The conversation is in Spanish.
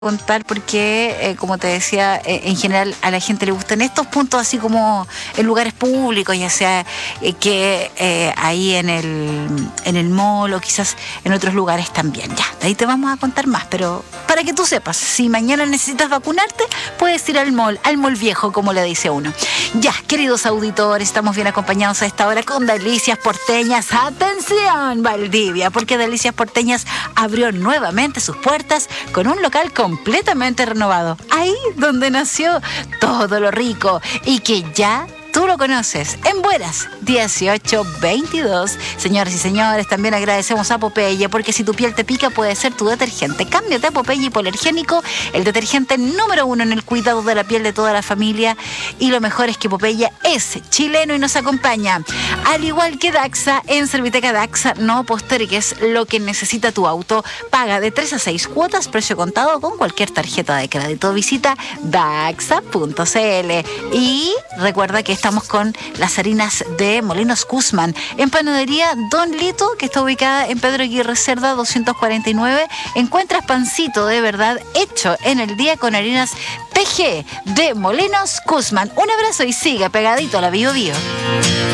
contar porque, como te decía, en general a la gente le gustan estos puntos así como en lugares públicos, ya sea que ahí en el mall o quizás en otros lugares también. Ya, de ahí te vamos a contar más, pero para que tú sepas, si mañana necesitas vacunarte, puedes ir al mall viejo, como le dice uno. Ya, queridos auditores, estamos bien acompañados a esta hora con Delicias Porteñas. ¡Atención, Valdivia! Porque Delicias Porteñas abrió nuevamente sus puertas con un local completamente renovado. Ahí donde nació todo lo rico y que ya tú lo conoces, en Buenas 1822. Señoras y señores, también agradecemos a Popeye, porque si tu piel te pica puede ser tu detergente. Cámbiate a Popeye Hipoalergénico, el detergente número 1 en el cuidado de la piel de toda la familia. Y lo mejor es que Popeye es chileno y nos acompaña. Al igual que Daxa, en Serviteca Daxa no postergues lo que necesita tu auto. Paga de 3 a 6 cuotas, precio contado con cualquier tarjeta de crédito. Visita daxa.cl y recuerda que estamos con las harinas de Molinos Guzmán. En Panadería Don Lito, que está ubicada en Pedro Aguirre Cerda 249, encuentras pancito de verdad hecho en el día con harinas PG de Molinos Guzmán. Un abrazo y siga pegadito a la Bio Bio.